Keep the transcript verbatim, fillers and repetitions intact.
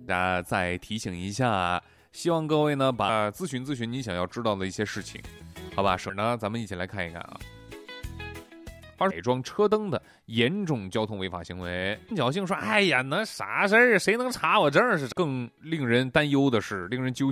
大家再提醒一下，希望各位呢把咨询咨询你想要知道的一些事情，好吧？首先呢，咱们一起来看一看啊。改装车灯的严重交通违法行为，侥幸说：“哎呀，那啥事儿？谁能查我证？是更令人担忧的是，令人揪。”